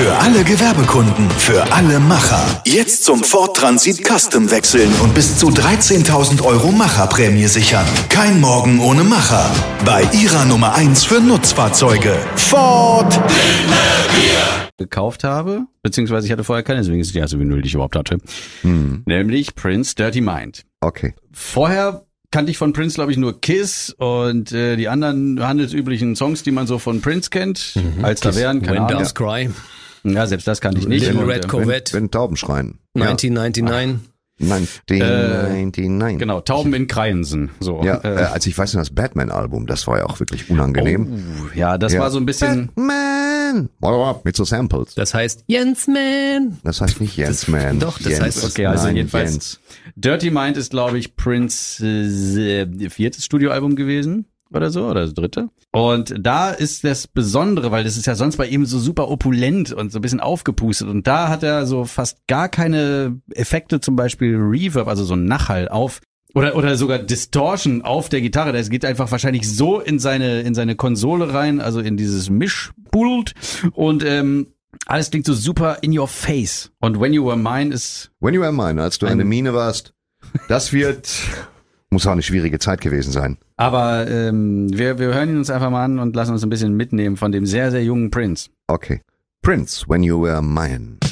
Für alle Gewerbekunden, für alle Macher. Jetzt zum Ford Transit Custom wechseln und bis zu 13.000 € Macherprämie sichern. Kein Morgen ohne Macher. Bei Ihrer Nummer 1 für Nutzfahrzeuge. Ford gekauft habe, beziehungsweise ich hatte vorher keine, deswegen ist die erste Vinyl, die ich überhaupt hatte. Nämlich Prince Dirty Mind. Okay. Vorher kannte ich von Prince, glaube ich, nur Kiss und die anderen handelsüblichen Songs, die man so von Prince kennt, als da wären, keine When Ahnung. Doves Cry. Ja, selbst das kannte ich nicht. Little Und, Red Corvette. Wenn Tauben schreien. 1999. 1999. Genau, Tauben in Kreiensen. So. Ja, also ich weiß noch, das Batman-Album, das war ja auch wirklich unangenehm. Ja, das war so ein bisschen... Batman! Mit so Samples. Das heißt Jens Man. Das heißt nicht Jens Man. Doch, das Jens. heißt... Okay, also Nein, jedenfalls Jens. Dirty Mind ist, glaube ich, Prince 4. Studioalbum gewesen oder so, oder das 3. Und da ist das Besondere, weil das ist ja sonst bei ihm so super opulent und so ein bisschen aufgepustet und da hat er so fast gar keine Effekte, zum Beispiel Reverb, also so ein Nachhall auf oder sogar Distortion auf der Gitarre. Das geht einfach wahrscheinlich so in seine Konsole rein, also in dieses Mischpult und alles klingt so super in your face. Und When You Were Mine ist... When You Were Mine, als du eine Mine warst, das muss auch eine schwierige Zeit gewesen sein. Aber wir hören ihn uns einfach mal an und lassen uns ein bisschen mitnehmen von dem sehr, sehr jungen Prince. Okay. Prince, When You Were Mine.